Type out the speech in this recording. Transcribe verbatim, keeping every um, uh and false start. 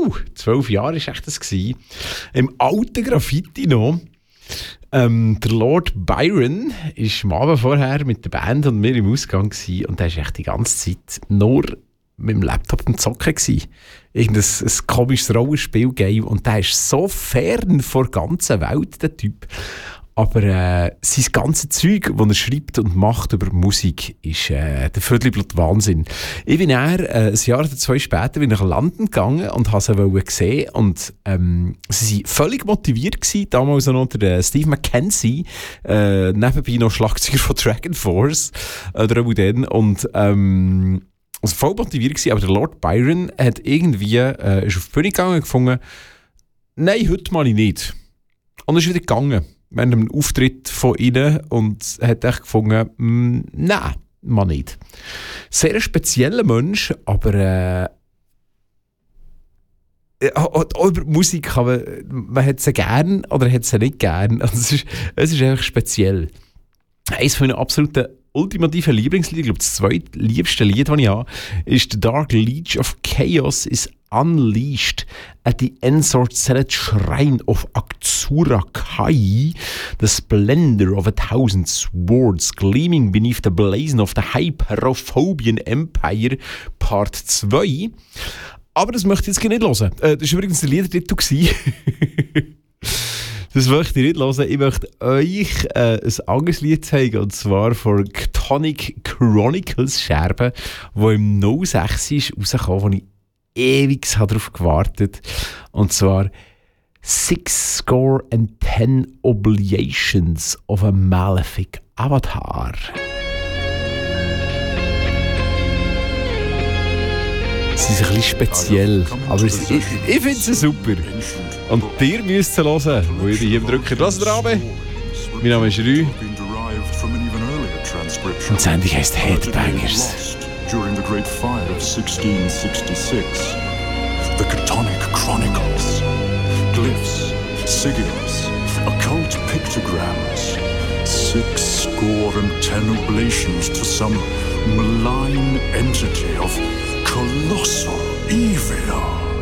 uh, zwölf Jahre war das gewesen. Im alten Graffiti noch. Ähm, der Lord Byron war am Abend vorher mit der Band und mir im Ausgang gewesen, und der war echt die ganze Zeit nur mit dem Laptop am Zocken gewesen. Irgendein ein komisches Rollenspiel-Game, und der ist so fern vor der ganzen Welt, der Typ. Aber äh, sein ganzes Zeug, das er schreibt und macht über Musik, ist äh, der Viertelblut Wahnsinn. Ich bin eher äh, ein Jahr oder zwei später bin nach London gegangen und wollte sie sehen. Und ähm, sie waren völlig motiviert gewesen. Damals noch der Steve McKenzie, äh, nebenbei noch Schlagzeuger von Dragon Force. Äh, der dann. Und ähm, also voll motiviert gewesen. Aber der Lord Byron hat irgendwie äh, ist auf die Bühne gegangen und gefunden, nein, heute mal nicht. Und ist wieder gegangen. Während einem Auftritt von ihnen, und hat echt gefunden, mh, nein, mal nicht. Sehr ein spezieller Mensch, aber äh, auch, auch über Musik kann man, man hat sie gern oder hat sie nicht gern. Also es ist, es ist einfach speziell. Eines von meinen absoluten ultimativen Lieblingslieder, ich glaube das zweitliebste Lied, das ich habe, ist «The Dark Leech of Chaos is Unleashed at the Ensorcelled Shrine of Aktsura Kai, the splendor of a thousand swords gleaming beneath the blazon of the Hyperophobian Empire, Part zwei». Aber das möchte ich jetzt nicht hören. Äh, das war übrigens der Liedertitel. Das möchte ich nicht hören. Ich möchte euch äh, ein anderes Lied zeigen, und zwar von Chthonic Chronicles Scherben, wo im null sechs ist rausgekommen, wo ich ewig darauf gewartet habe. Und zwar Six Score and Ten Oblations of a Malefic Avatar. Sie ist ein bisschen speziell, aber ich, ich, ich finde sie super. Und ihr müsst sie hören, wo ihr hier drückt. Lass dran. Mein Name ist Rü. Und die Sendung heisst Headbangers. During the Great Fire of sixteen sixty-six, the Chthonic Chronicles, glyphs, sigils, occult pictograms, six score and ten oblations to some malign entity of colossal evil.